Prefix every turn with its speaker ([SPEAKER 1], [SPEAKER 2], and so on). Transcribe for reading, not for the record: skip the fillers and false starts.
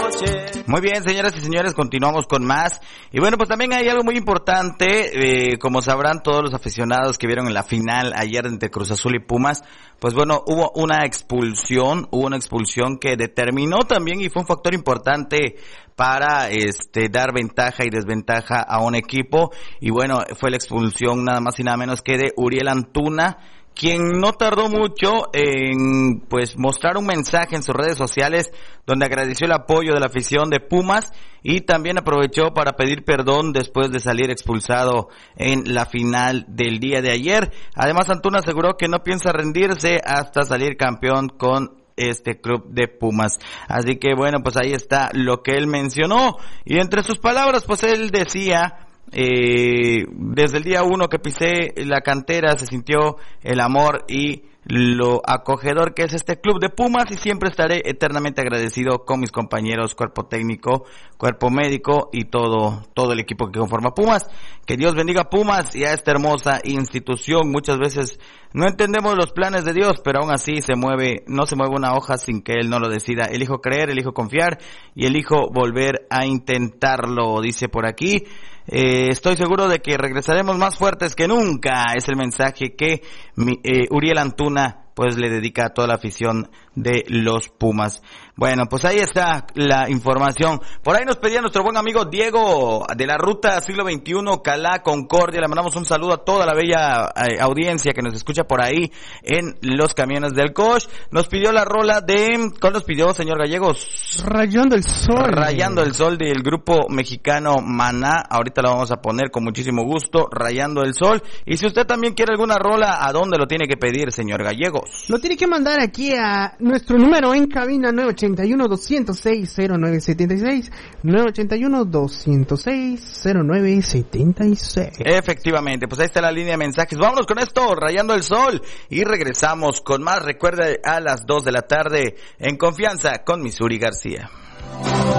[SPEAKER 1] Muy bien, señoras y señores, continuamos con más. Y bueno, pues también hay algo muy importante, como sabrán todos los aficionados que vieron en la final ayer entre Cruz Azul y Pumas, pues bueno, hubo una expulsión que determinó también y fue un factor importante para dar ventaja y desventaja a un equipo. Y bueno, fue la expulsión nada más y nada menos que de Uriel Antuna, quien no tardó mucho en pues mostrar un mensaje en sus redes sociales donde agradeció el apoyo de la afición de Pumas y también aprovechó para pedir perdón después de salir expulsado en la final del día de ayer. Además, Antuna aseguró que no piensa rendirse hasta salir campeón con este club de Pumas. Así que bueno, pues ahí está lo que él mencionó y entre sus palabras pues él decía: desde el día 1 que pisé la cantera se sintió el amor y lo acogedor que es este club de Pumas y siempre estaré eternamente agradecido con mis compañeros, cuerpo técnico, cuerpo médico y todo el equipo que conforma Pumas. Que Dios bendiga a Pumas y a esta hermosa institución. Muchas veces no entendemos los planes de Dios, pero aún así no se mueve una hoja sin que Él no lo decida. Elijo creer, elijo confiar y elijo volver a intentarlo, dice por aquí. Estoy seguro de que regresaremos más fuertes que nunca. Es el mensaje que Uriel Antuna pues le dedica a toda la afición de los Pumas. Bueno, pues ahí está la información. Por ahí nos pedía nuestro buen amigo Diego de la ruta siglo XXI, Calá, Concordia. Le mandamos un saludo a toda la bella audiencia que nos escucha por ahí en los camiones del Cosh. Nos pidió la rola de... ¿Cuál nos pidió, señor Gallegos?
[SPEAKER 2] Rayando el Sol.
[SPEAKER 1] Rayando el Sol del grupo mexicano Maná. Ahorita la vamos a poner con muchísimo gusto. Rayando el Sol. Y si usted también quiere alguna rola, ¿a dónde lo tiene que pedir, señor Gallegos?
[SPEAKER 2] Lo tiene que mandar aquí a nuestro número en cabina 981-206-0976, 981-206-0976.
[SPEAKER 1] Efectivamente, pues ahí está la línea de mensajes. Vámonos con esto, Rayando el Sol, y regresamos con más. Recuerda, a las 2 de la tarde, en Confianza, con Missouri García.